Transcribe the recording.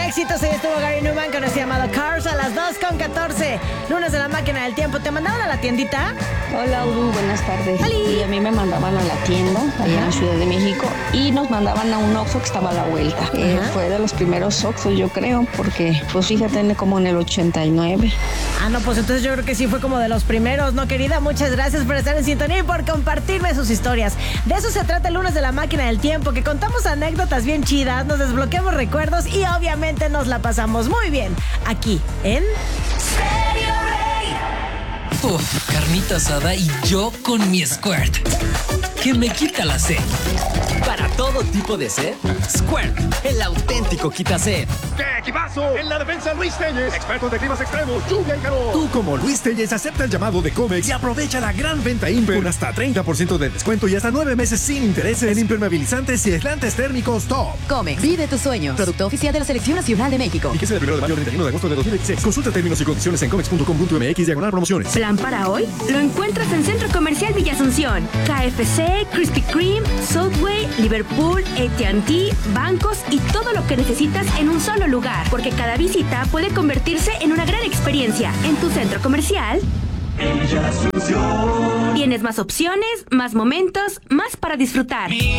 éxitos. Ahí estuvo Gary Numan con este llamado Cars a las 2:14. Lunes de la máquina del tiempo. ¿Te mandaron a la tiendita? Hola, Uru, buenas tardes. ¡Holi! Y a mí me mandaban a la tienda, allá en Ciudad de México, y nos mandaban a un Oxxo que estaba a la vuelta. Fue de los primeros Oxxos, yo creo, porque, pues fíjate, como en el 89. No, pues entonces yo creo que sí fue como de los primeros, ¿no, querida? Muchas gracias por estar en sintonía y por compartirme sus historias. De eso se trata el lunes de la máquina del tiempo, que contamos anécdotas bien chidas, nos desbloqueamos recuerdos y obviamente nos la pasamos muy bien aquí en... Uf, carnita asada y yo con mi Squirt, que me quita la sed. Para todo tipo de sed, Squirt, el auténtico quita sed. ¡Qué equipazo! En la defensa, Luis Telles, expertos de climas extremos, lluvia y calor. Tú, como Luis Telles, acepta el llamado de Comex y aprovecha la gran venta Imper con hasta 30% de descuento y hasta 9 meses sin intereses en impermeabilizantes y aislantes térmicos Top. Comex, vive tus sueños. Producto oficial de la Selección Nacional de México. Fíjese del 1 de mayo al 31 de agosto de 2016. Consulta términos y condiciones en comex.com.mx/promociones. Plan para hoy lo encuentras en Centro Comercial Villa Asunción, KFC, Krispy Kreme, Subway, Liverpool, AT&T, bancos y todo lo que necesitas en un solo lugar, porque cada visita puede convertirse en una gran experiencia. En tu centro comercial tienes más opciones, más momentos, más para disfrutar.